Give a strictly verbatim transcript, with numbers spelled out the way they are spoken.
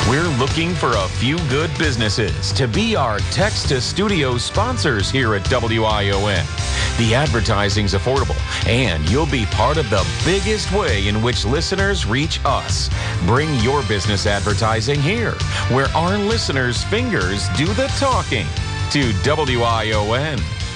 We're looking for a few good businesses to be our text-to-studio sponsors here at W I O N. The advertising's affordable, and you'll be part of the biggest way in which listeners reach us. Bring your business advertising here, where our listeners' fingers do the talking. To W I O N.